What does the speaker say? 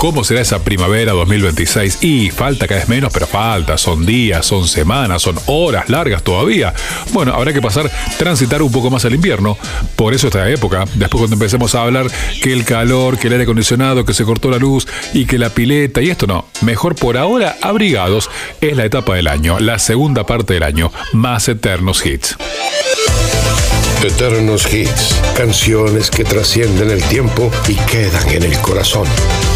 ¿Cómo será esa primavera 2026? Y falta cada vez menos, pero falta. Son días, son semanas, son horas largas todavía. Bueno, habrá que transitar un poco más el invierno. Por eso esta época, después cuando empecemos a hablar que el calor, que el aire acondicionado, que se cortó la luz y que la pileta y esto no. Mejor por ahora, abrigados, es la etapa del año, la segunda parte del año, más eternos hits. Eternos hits, canciones que trascienden el tiempo y quedan en el corazón.